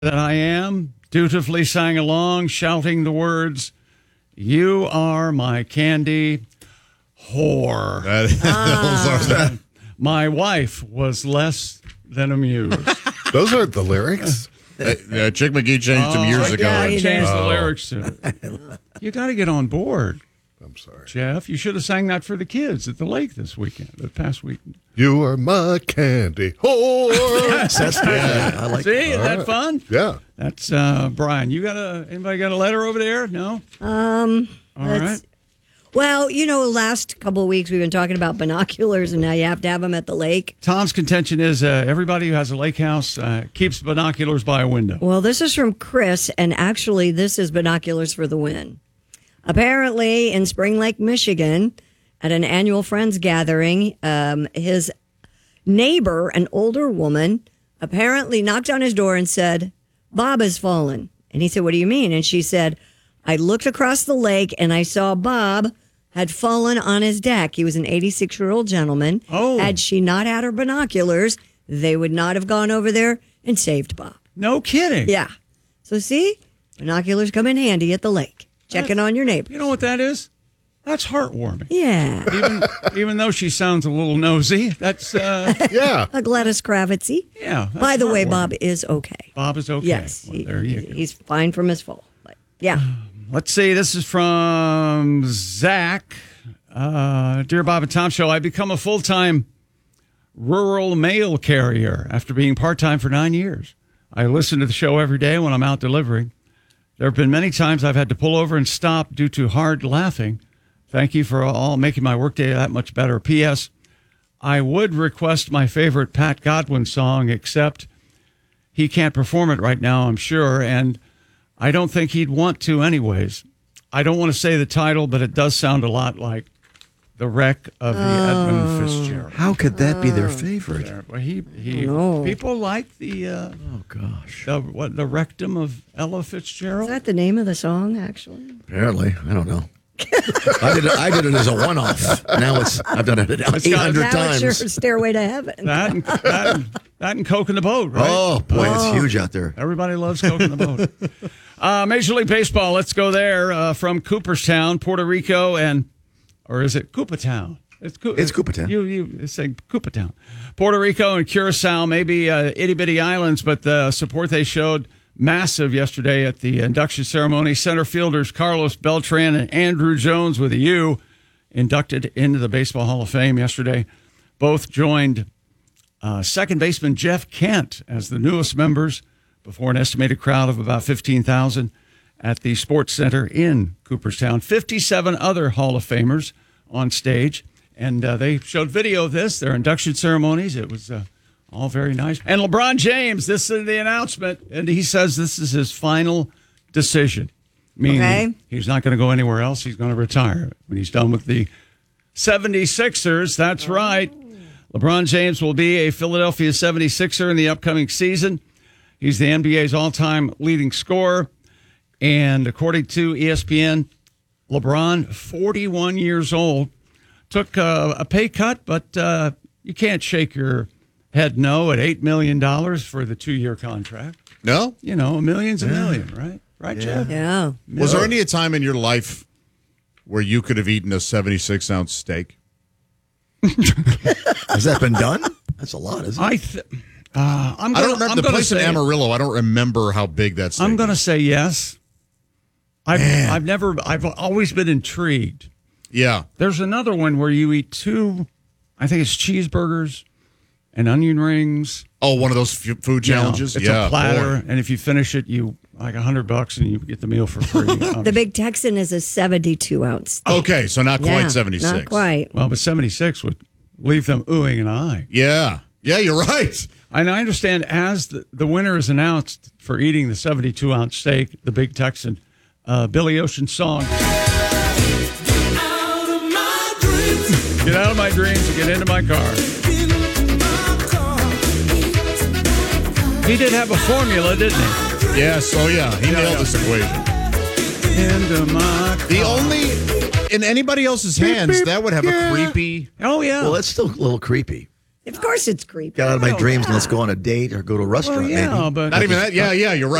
That I am, dutifully sang along, shouting the words, "You are my candy whore." My wife was less than amused. Those aren't the lyrics. Chick McGee changed them years ago. I changed the lyrics to it. You got to get on board. I'm sorry. Jeff, you should have sang that for the kids at the lake this past weekend. You are my candy whore. I like See, is that fun? Yeah. That's Brian. Anybody got a letter over there? No? All right. Well, last couple of weeks we've been talking about binoculars, and now you have to have them at the lake. Tom's contention is everybody who has a lake house keeps binoculars by a window. Well, this is from Chris, and actually this is binoculars for the win. Apparently, in Spring Lake, Michigan, at an annual Friends gathering, his neighbor, an older woman, apparently knocked on his door and said, "Bob has fallen." And he said, "What do you mean?" And she said, "I looked across the lake and I saw Bob had fallen on his deck. He was an 86-year-old gentleman. Oh. Had she not had her binoculars, they would not have gone over there and saved Bob." No kidding. Yeah. So see, binoculars come in handy at the lake. Checking on your neighbor. You know what that is? That's heartwarming. Yeah. Even though she sounds a little nosy, that's Yeah. A Gladys Kravitzy. yeah. that's By the way, heartwarming. Bob is okay. Bob is okay. Yes. Well, there you go. He's fine from his fall. But yeah. Let's see. This is from Zach. Dear Bob and Tom Show, I become a full-time rural mail carrier after being part-time for 9 years. I listen to the show every day when I'm out delivering. There have been many times I've had to pull over and stop due to hard laughing. Thank you for all making my workday that much better. P.S. I would request my favorite Pat Godwin song, except he can't perform it right now, I'm sure, and I don't think he'd want to anyways. I don't want to say the title, but it does sound a lot like The Wreck of the Edmund Fitzgerald. How could that be their favorite? Well, No. people like the Oh, gosh. the rectum of Ella Fitzgerald. Is that the name of the song, actually? Apparently. I don't know. I did it as a one-off. Now I've done it 800 Now times. it's your Stairway to Heaven. that and Coke in the Boat, right? Oh, boy, it's huge out there. Everybody loves Coke in the Boat. Major League Baseball, let's go there from Cooperstown, Puerto Rico, or is it Coopatown? It's Coopatown. You say Coopatown. Puerto Rico and Curacao, maybe itty-bitty islands, but the support they showed massive yesterday at the induction ceremony. Center fielders Carlos Beltran and Andrew Jones with a U inducted into the Baseball Hall of Fame yesterday. Both joined second baseman Jeff Kent as the newest members before an estimated crowd of about 15,000 at the Sports Center in Cooperstown. 57 other Hall of Famers on stage, and they showed video of this, their induction ceremonies. It was all very nice. And LeBron James, this is the announcement, and he says this is his final decision, meaning he's not going to go anywhere else. He's going to retire when he's done with the 76ers. That's right. LeBron James will be a Philadelphia 76er in the upcoming season. He's the NBA's all-time leading scorer. And according to ESPN, LeBron, 41 years old, took a pay cut, but you can't shake your head no at $8 million for the 2-year contract. No? You know, a million's a million, right? Right, Jeff? Yeah. Was there any time in your life where you could have eaten a 76-ounce steak? Has that been done? That's a lot, isn't it? I don't remember the place in Amarillo. I don't remember how big that steak I'm going to is. say yes. I've always been intrigued. Yeah. There's another one where you eat two, I think it's cheeseburgers and onion rings. Oh, one of those food challenges? It's a platter, and if you finish it, you like $100 and you get the meal for free. The Big Texan is a 72-ounce. Okay, so not quite Yeah, 76. Not quite. Well, but 76 would leave them oohing and eyeing. Yeah. Yeah, you're right. And I understand as the winner is announced for eating the 72-ounce steak, the Big Texan, Billy Ocean's song. Get out of my dreams and get into my car. He did have a formula, didn't he? Yes. Oh, yeah. He nailed this equation. Into my car. The only, in anybody else's hands, that would have a creepy. Oh, yeah. Well, that's still a little creepy. Of course it's creepy. Get out of my dreams and let's go on a date or go to a restaurant. Yeah, maybe. but Not even that. Yeah, you're right.